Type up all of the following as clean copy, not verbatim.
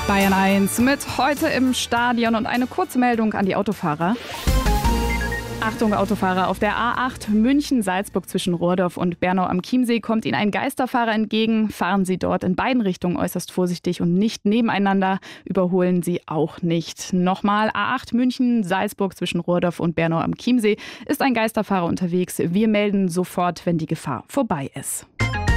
Bayern 1 mit heute im Stadion und eine kurze Meldung an die Autofahrer. Achtung Autofahrer, auf der A8 München-Salzburg zwischen Rohrdorf und Bernau am Chiemsee kommt Ihnen ein Geisterfahrer entgegen. Fahren Sie dort in beiden Richtungen äußerst vorsichtig und nicht nebeneinander. Überholen Sie auch nicht. Nochmal, A8 München-Salzburg zwischen Rohrdorf und Bernau am Chiemsee ist ein Geisterfahrer unterwegs. Wir melden sofort, wenn die Gefahr vorbei ist.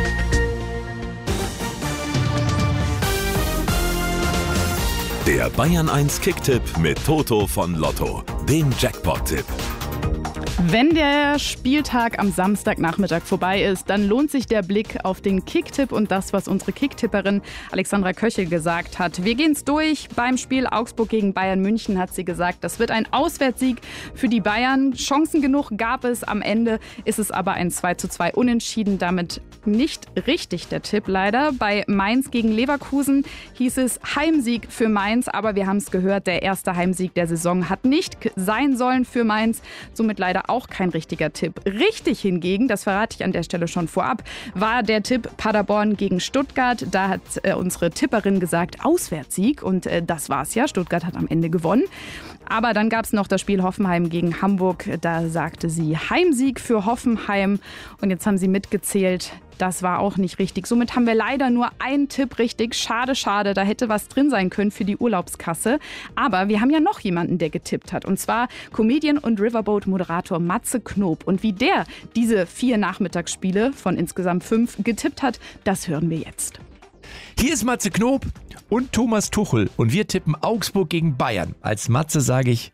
Der Bayern 1 Kicktipp mit Toto von Lotto, dem Jackpot-Tipp. Wenn der Spieltag am Samstagnachmittag vorbei ist, dann lohnt sich der Blick auf den Kicktipp und das, was unsere Kicktipperin Alexandra Köchel gesagt hat. Wir gehen's durch. Beim Spiel Augsburg gegen Bayern München hat sie gesagt, das wird ein Auswärtssieg für die Bayern. Chancen genug gab es. Am Ende ist es aber ein 2:2 Unentschieden. Damit nicht richtig der Tipp leider. Bei Mainz gegen Leverkusen hieß es Heimsieg für Mainz. Aber wir haben es gehört, der erste Heimsieg der Saison hat nicht sein sollen für Mainz. Somit leider auch kein richtiger Tipp. Richtig hingegen, das verrate ich an der Stelle schon vorab, war der Tipp Paderborn gegen Stuttgart. Da hat unsere Tipperin gesagt, Auswärtssieg. Und das war's ja. Stuttgart hat am Ende gewonnen. Aber dann gab es noch das Spiel Hoffenheim gegen Hamburg. Da sagte sie Heimsieg für Hoffenheim. Und jetzt haben sie mitgezählt. Das war auch nicht richtig. Somit haben wir leider nur einen Tipp richtig. Schade, schade. Da hätte was drin sein können für die Urlaubskasse. Aber wir haben ja noch jemanden, der getippt hat. Und zwar Comedian und Riverboat-Moderator Matze Knob. Und wie der diese 4 Nachmittagsspiele von insgesamt 5 getippt hat, das hören wir jetzt. Hier ist Matze Knob und Thomas Tuchel. Und wir tippen Augsburg gegen Bayern. Als Matze sage ich,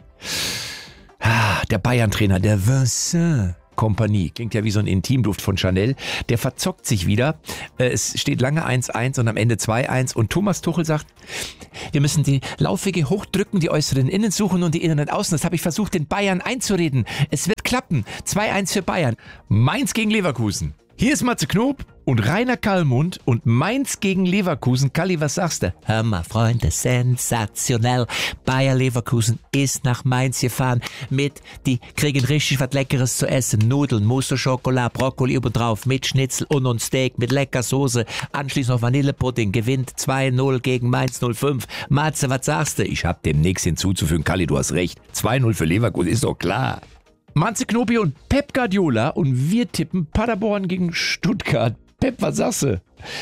der Bayern-Trainer, der Vincent Kompanie, klingt ja wie so ein Intimduft von Chanel, der verzockt sich wieder. Es steht lange 1:1 und am Ende 2:1 und Thomas Tuchel sagt, wir müssen die Laufwege hochdrücken, die äußeren innen suchen und die inneren außen. Das habe ich versucht, den Bayern einzureden. Es wird klappen. 2:1 für Bayern. Mainz gegen Leverkusen. Hier ist Matze Knob und Rainer Kallmund und Mainz gegen Leverkusen. Kalli, was sagst du? Hör mal, Freunde, sensationell. Bayer Leverkusen ist nach Mainz gefahren die kriegen richtig was Leckeres zu essen. Nudeln, Mousse au Chocolat, Brokkoli obendrauf, mit Schnitzel und Steak, mit lecker Soße. Anschließend noch Vanillepudding, gewinnt 2:0 gegen Mainz 05. Matze, was sagst du? Ich hab dem nichts hinzuzufügen. Kalli, du hast recht. 2:0 für Leverkusen, ist doch klar. Matze Knobi und Pep Guardiola und wir tippen Paderborn gegen Stuttgart. Pep, was sagst du?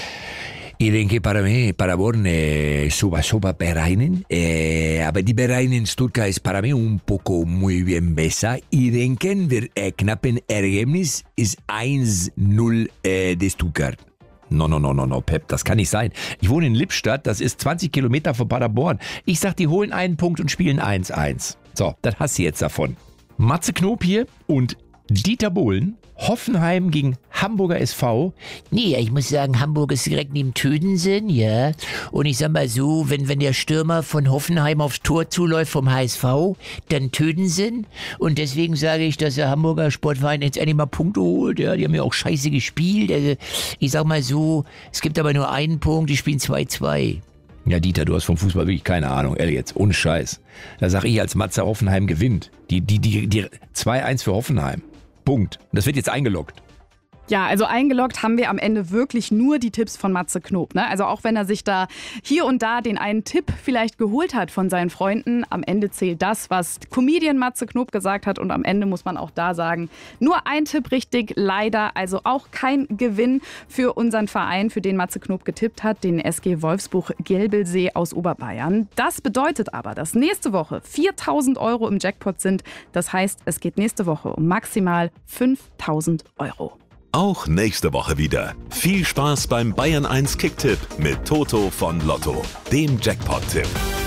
Ich denke, Paderborn soba Vereinen, aber die Vereinen Stuttgart ist para mí un poco muy bien besser. Ich denke, der knappen Ergebnis ist 1:0 de Stuttgart. No, Pep, das kann nicht sein. Ich wohne in Lippstadt, das ist 20 Kilometer von Paderborn. Ich sag, die holen einen Punkt und spielen 1:1. So, das hast du jetzt davon. Matze Knob hier und Dieter Bohlen, Hoffenheim gegen Hamburger SV. Nee, ich muss sagen, Hamburg ist direkt neben Tüdensen, ja. Und ich sag mal so, wenn der Stürmer von Hoffenheim aufs Tor zuläuft vom HSV, dann Tüdensen. Und deswegen sage ich, dass der Hamburger Sportverein jetzt endlich mal Punkte holt. Ja, die haben ja auch scheiße gespielt. Also, ich sag mal so, es gibt aber nur einen Punkt, die spielen 2:2. Ja, Dieter, du hast vom Fußball wirklich keine Ahnung. Ehrlich jetzt, ohne Scheiß. Da sag ich als Matze, Hoffenheim gewinnt. Die 2:1 für Hoffenheim. Punkt. Und das wird jetzt eingeloggt. Ja, also eingeloggt haben wir am Ende wirklich nur die Tipps von Matze Knob. Ne? Also auch wenn er sich da hier und da den einen Tipp vielleicht geholt hat von seinen Freunden, am Ende zählt das, was Comedian Matze Knob gesagt hat. Und am Ende muss man auch da sagen, nur ein Tipp richtig, leider. Also auch kein Gewinn für unseren Verein, für den Matze Knob getippt hat, den SG Wolfsburg-Gelbelsee aus Oberbayern. Das bedeutet aber, dass nächste Woche 4.000 € im Jackpot sind. Das heißt, es geht nächste Woche um maximal 5.000 €. Auch nächste Woche wieder. Viel Spaß beim Bayern 1 Kicktipp mit Toto von Lotto, dem Jackpot-Tipp.